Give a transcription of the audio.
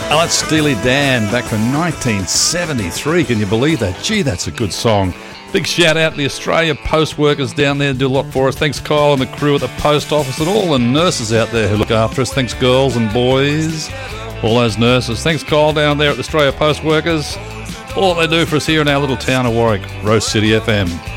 Oh, that's Steely Dan back from 1973. Can you believe that? Gee, that's a good song. Big shout out to the Australia Post workers down there who do a lot for us. Thanks, Kyle, and the crew at the post office, and all the nurses out there who look after us. Thanks, girls and boys, all those nurses. Thanks, Kyle, down there at the Australia Post workers. All they do for us here in our little town of Warwick, Rose City FM.